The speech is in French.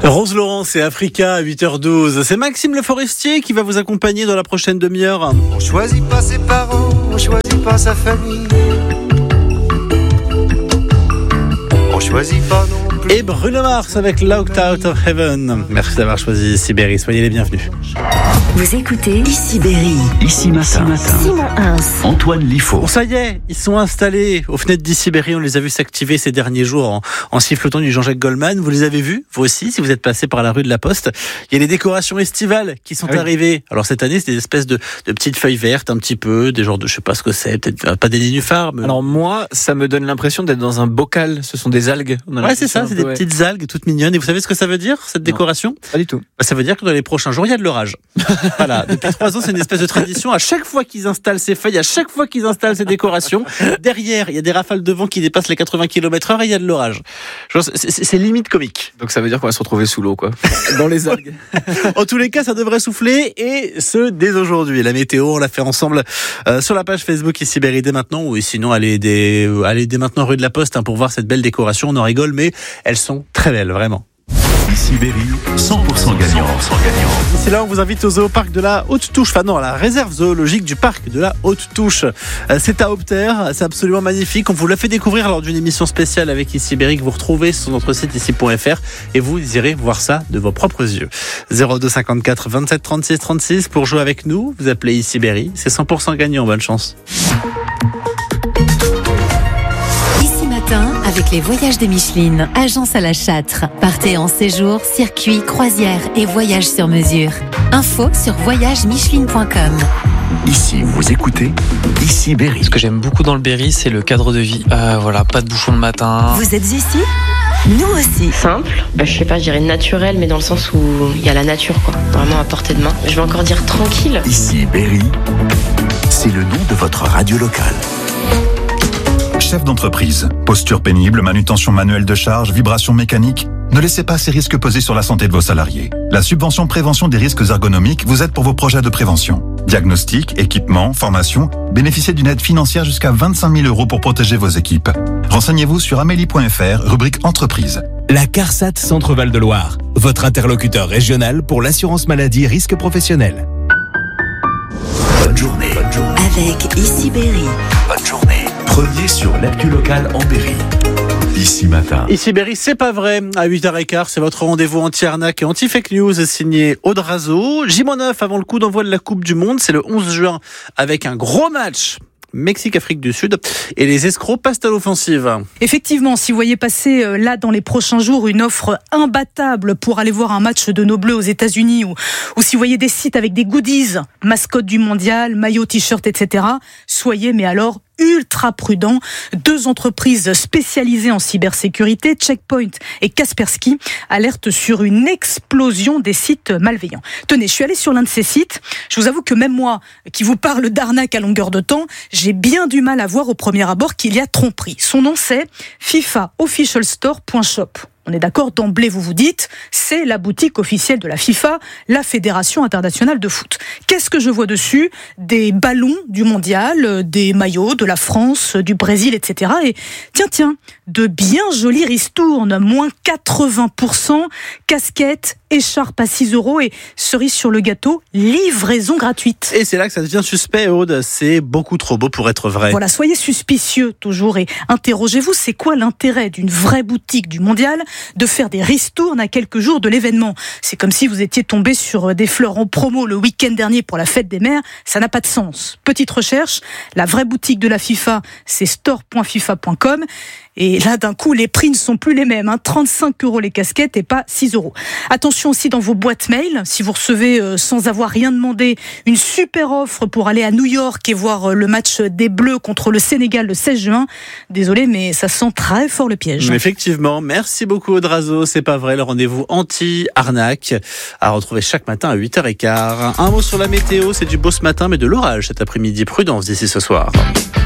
Rose Laurence et Africa à 8h12. C'est Maxime Le Forestier qui va vous accompagner dans la prochaine demi-heure. On choisit pas ses parents, on choisit pas sa famille. On choisit pas non plus. Et Bruno Mars avec Locked Out of Heaven. Merci d'avoir choisi Sibérie, soyez les bienvenus. Vous écoutez Ici Berry. Ici matin. Simon Hins. Antoine Liffaut. Bon, ça y est, ils sont installés aux fenêtres d'Ici Berry. On les a vus s'activer ces derniers jours en sifflotant du Jean-Jacques Goldman. Vous les avez vus, vous aussi, si vous êtes passé par la rue de la Poste. Il y a les décorations estivales qui sont arrivées. Alors cette année, c'est des espèces de petites feuilles vertes, un petit peu, des genres de, je sais pas ce que c'est, peut-être pas des nénuphars. Mais... Alors moi, ça me donne l'impression d'être dans un bocal. Ce sont des algues. Ouais, c'est ça, c'est des petites algues toutes mignonnes. Et vous savez ce que ça veut dire, cette décoration ? Pas du tout. Ça veut dire que dans les prochains jours, il y a de l'orage. Voilà, depuis 3 ans, c'est une espèce de tradition. À chaque fois qu'ils installent ces feuilles, à chaque fois qu'ils installent ces décorations, derrière, il y a des rafales de vent qui dépassent les 80 km/h et il y a de l'orage. C'est limite comique. Donc ça veut dire qu'on va se retrouver sous l'eau, quoi. Dans les algues. En tous les cas, ça devrait souffler et ce, dès aujourd'hui. La météo, on l'a fait ensemble sur la page Facebook Ici Berry dès maintenant, ou sinon allez dès maintenant rue de la Poste pour voir cette belle décoration. On en rigole, mais elles sont très belles, vraiment. Ici Berry, 100% gagnant. C'est là, on vous invite au zooparc de la Haute-Touche, enfin non, à la réserve zoologique du parc de la Haute-Touche. C'est à Opter, c'est absolument magnifique. On vous l'a fait découvrir lors d'une émission spéciale avec Ici Berry que vous retrouvez sur notre site ici.fr et vous irez voir ça de vos propres yeux. 02 54 27 36 36 pour jouer avec nous. Vous appelez Ici Berry, c'est 100% gagnant. Bonne chance. Avec les voyages de Micheline, agence à la Châtre. Partez en séjour, circuit, croisière et voyage sur mesure. Info sur voyagemicheline.com. Ici, vous écoutez Ici Berry. Ce que j'aime beaucoup dans le Berry, c'est le cadre de vie. Voilà, pas de bouchon le matin. Vous êtes ici ? Nous aussi. Simple, je sais pas, je dirais naturel, mais dans le sens où il y a la nature, quoi. Vraiment à portée de main. Je vais encore dire tranquille. Ici Berry, c'est le nom de votre radio locale. Chef d'entreprise, posture pénible, manutention manuelle de charge, vibration mécanique, ne laissez pas ces risques peser sur la santé de vos salariés. La subvention prévention des risques ergonomiques vous aide pour vos projets de prévention. Diagnostic, équipement, formation, bénéficiez d'une aide financière jusqu'à 25 000 € pour protéger vos équipes. Renseignez-vous sur amélie.fr, rubrique entreprise. La CARSAT Centre-Val de Loire, votre interlocuteur régional pour l'assurance maladie risque professionnel. Bonne journée. Avec Ici Berry. Bonne journée. Premier sur l'actu locale en Berry. Ici matin. Ici Berry, c'est pas vrai. À 8h15, c'est votre rendez-vous anti-arnaque et anti-fake news signé Audrazo. J-9 avant le coup d'envoi de la Coupe du Monde. C'est le 11 juin avec un gros match. Mexique-Afrique du Sud et les escrocs passent à l'offensive. Effectivement, si vous voyez passer là dans les prochains jours une offre imbattable pour aller voir un match de nos Bleus aux États-Unis ou si vous voyez des sites avec des goodies, mascotte du mondial, maillot, t-shirt, etc., soyez mais alors ultra prudent. 2 entreprises spécialisées en cybersécurité, Checkpoint et Kaspersky, alertent sur une explosion des sites malveillants. Tenez, je suis allée sur l'un de ces sites. Je vous avoue que même moi, qui vous parle d'arnaque à longueur de temps, j'ai bien du mal à voir au premier abord qu'il y a tromperie. Son nom, c'est fifaofficialstore.shop. On est d'accord, d'emblée vous vous dites, c'est la boutique officielle de la FIFA, la Fédération internationale de foot. Qu'est-ce que je vois dessus ? Des ballons du mondial, des maillots de la France, du Brésil, etc. Et tiens, de bien jolis ristournes, moins 80%, casquettes, écharpe à 6 € et cerise sur le gâteau, livraison gratuite. Et c'est là que ça devient suspect, Aude. C'est beaucoup trop beau pour être vrai. Voilà, soyez suspicieux toujours et interrogez-vous, c'est quoi l'intérêt d'une vraie boutique du mondial de faire des ristournes à quelques jours de l'événement? C'est comme si vous étiez tombé sur des fleurs en promo le week-end dernier pour la fête des mères. Ça n'a pas de sens. Petite recherche, la vraie boutique de la FIFA, c'est store.fifa.com. Et là, d'un coup, les prix ne sont plus les mêmes. 35 € les casquettes et pas 6 €. Attention aussi dans vos boîtes mail, si vous recevez sans avoir rien demandé une super offre pour aller à New York et voir le match des Bleus contre le Sénégal le 16 juin. Désolé, mais ça sent très fort le piège. Effectivement, merci beaucoup Audrazo. C'est pas vrai, le rendez-vous anti-arnaque à retrouver chaque matin à 8h15. Un mot sur la météo, c'est du beau ce matin, mais de l'orage cet après-midi. Prudence d'ici ce soir.